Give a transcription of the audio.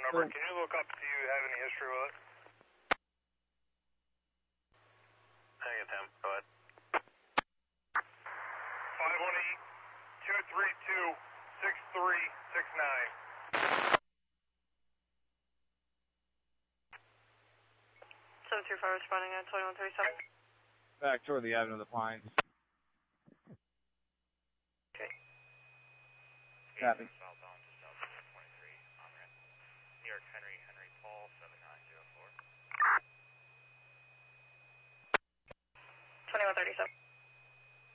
number. Can you look up, do you have any history with it? I get them, go ahead. 518-232-6369. 735 responding at 2137. Back toward the Avenue of the Pines. Okay. Copy. Southbound to southwest 23 on ramp. New York Henry Paul 7904. 2137.